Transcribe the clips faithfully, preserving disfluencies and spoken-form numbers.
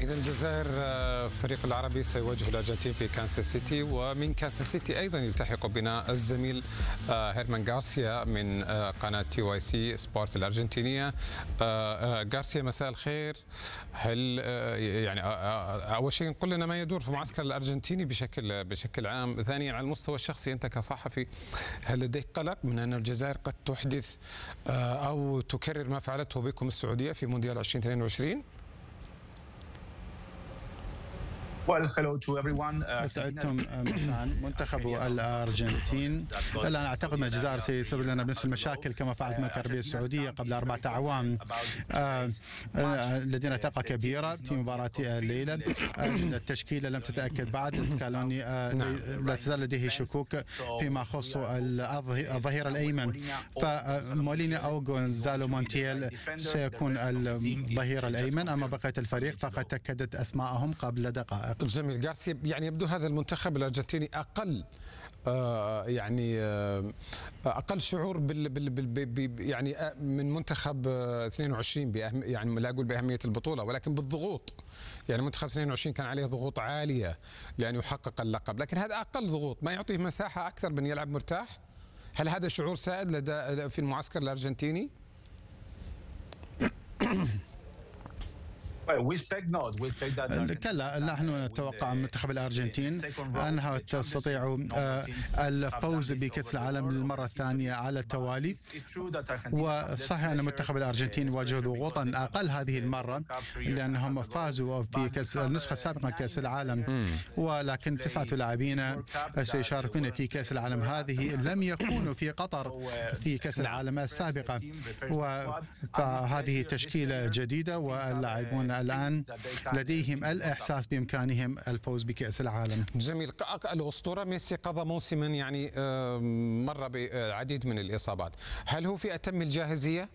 إذا الجزائر الفريق العربي سيواجه الأرجنتين في كانساس سيتي، ومن كانساس سيتي أيضا يلتحق بنا الزميل هيرمان غارسيا من قناة تي واي سي سبورت الأرجنتينية. غارسيا مساء الخير. هل يعني أول شيء قل لنا ما يدور في المعسكر الأرجنتيني بشكل بشكل عام، ثانيا على المستوى الشخصي أنت كصحفي هل لديك قلق من أن الجزائر قد تحدث أو تكرر ما فعلته بكم السعودية في مونديال ألفين واثنين وعشرين؟ أسعدتم مساء. منتخب الأرجنتين الآن أعتقد أن الجزائر سيسبب لنا بنفس المشاكل كما فعلت المملكة العربية السعودية قبل أربعة أعوام. لدينا ثقة كبيرة في مباراة الليلة. التشكيلة لم تتأكد بعد. سكالوني لا تزال لديه شكوك فيما يخص الظهير الأيمن، فموليني أو غونزالو مونتيل سيكون الظهير الأيمن، أما بقية الفريق فقد تأكدت أسماءهم قبل دقائق. جميل. غارسيا، يعني يبدو هذا المنتخب الأرجنتيني أقل آه يعني آه أقل شعور بال بال بال يعني من منتخب اثنين وعشرين بأهم، يعني لا أقول بأهمية البطولة ولكن بالضغوط. يعني منتخب اثنين وعشرين كان عليه ضغوط عالية لأن يحقق اللقب، لكن هذا أقل ضغوط، ما يعطيه مساحة أكثر بأن يلعب مرتاح. هل هذا شعور سائد لدى في المعسكر الأرجنتيني؟ كلا، نحن نتوقع من منتخب الأرجنتين أنها تستطيع الفوز بكأس العالم للمرة الثانية على التوالي. وصحيح أن منتخب الأرجنتين يواجه ضغوطا أقل هذه المرة لأنهم فازوا في كأس النسخة السابقة من كأس العالم، ولكن تسعة لاعبين سيشاركون في كأس العالم هذه لم يكونوا في قطر في كأس العالم السابقة، فهذه تشكيلة جديدة واللاعبون الآن لديهم الإحساس بإمكانهم الفوز بكأس العالم. جميل. الأسطورة ميسي قضى موسما يعني مر بعديد من الإصابات، هل هو في أتم الجاهزية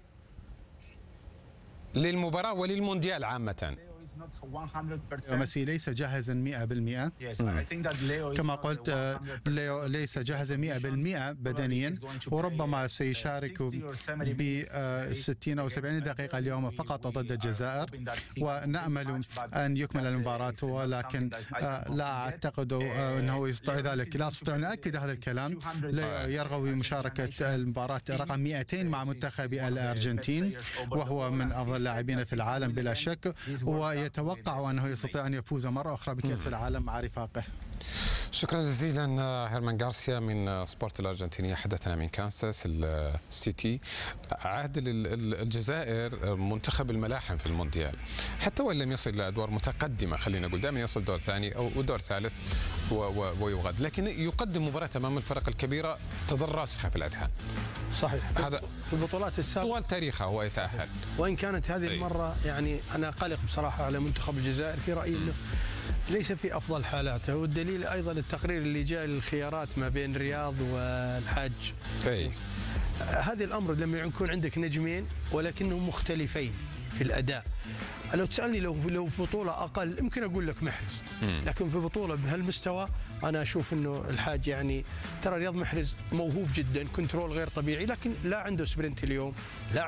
للمباراة وللمونديال عامة؟ ميسي ليس جاهزا مئة بالمئة كما قلت. ليو ليس جاهزا مئة بالمئة بدنيا، وربما سيشارك ب ستين أو سبعين دقيقة اليوم فقط ضد الجزائر، ونأمل أن يكمل المباراة، ولكن لا أعتقد أنه يستطيع ذلك. لا أستطيع أن أؤكد هذا الكلام. يرغب بمشاركة المباراة رقم مئتين مع منتخب الأرجنتين، وهو من أفضل اللاعبين في العالم بلا شك، ويتوقع أنه يستطيع أن يفوز مرة أخرى بكأس العالم مع رفاقه. شكرا جزيلا هيرمان غارسيا من سبورت الأرجنتينية، حدثنا من كانساس السيتي. عهد الجزائر منتخب الملاحم في المونديال، حتى وإن لم يصل إلى أدوار متقدمة، خلينا نقول دائما يصل دور ثاني أو دور ثالث ويغاد، لكن يقدم مباراة أمام الفرق الكبيرة تظل راسخة في الأذهان. صحيح. هذا في البطولات السابقة طوال تاريخه هو يتأهل، وإن كانت هذه المرة يعني أنا قلق بصراحة على منتخب الجزائر في رأيي أنه ليس في أفضل حالاته، والدليل أيضا التقرير اللي جاء للخيارات ما بين رياض والحاج. أي. هذا الأمر لما يكون عندك نجمين ولكنهم مختلفين في الأداء. لو تسألني لو لو بطولة أقل يمكن أقول لك محرز، لكن في بطولة بهالمستوى أنا أشوف إنه الحاج يعني ترى رياض محرز موهوب جدا، كنترول غير طبيعي، لكن لا عنده سبرنت اليوم، لا